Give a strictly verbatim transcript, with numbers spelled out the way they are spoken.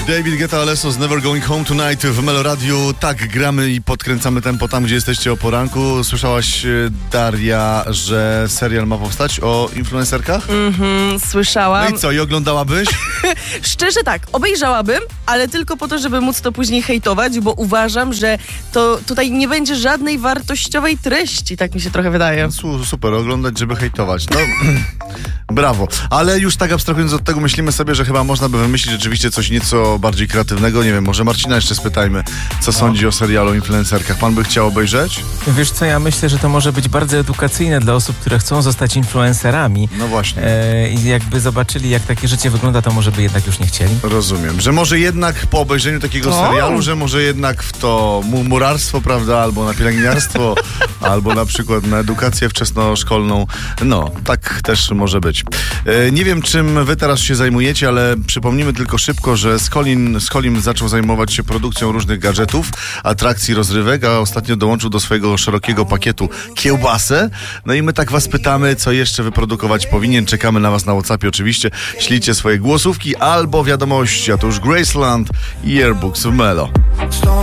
David Guetta, Alesso z Never Going Home Tonight w Melo Radiu. Tak, gramy i podkręcamy tempo tam, gdzie jesteście o poranku. Słyszałaś, Daria, że serial ma powstać o influencerkach? Mhm, słyszałam. No i co, i oglądałabyś? Szczerze tak, obejrzałabym, ale tylko po to, żeby móc to później hejtować, bo uważam, że to tutaj nie będzie żadnej wartościowej treści, tak mi się trochę wydaje. Super, oglądać, żeby hejtować. No, brawo. Ale już tak abstrahując od tego, myślimy sobie, że chyba można by wymyślić rzeczywiście coś nieco bardziej kreatywnego. Nie wiem, może Marcina jeszcze spytajmy, co no. sądzi o serialu o influencerkach. Pan by chciał obejrzeć? Wiesz co, ja myślę, że to może być bardzo edukacyjne dla osób, które chcą zostać influencerami. No właśnie. E, I jakby zobaczyli, jak takie życie wygląda, to może by jednak już nie chcieli. Rozumiem, że może jednak po obejrzeniu takiego o. serialu, że może jednak w to murarstwo, prawda, albo na pielęgniarstwo, albo na przykład na edukację wczesnoszkolną. No, tak też może być. E, nie wiem, czym wy teraz się zajmujecie, ale przypomnijmy tylko szybko, że Skolin, Skolim zaczął zajmować się produkcją różnych gadżetów, atrakcji, rozrywek, a ostatnio dołączył do swojego szerokiego pakietu kiełbasę. No i my tak was pytamy, co jeszcze wyprodukować powinien. Czekamy na was na WhatsAppie oczywiście. Ślijcie swoje głosówki albo wiadomości, a to już Graceland i Airbox w Melo.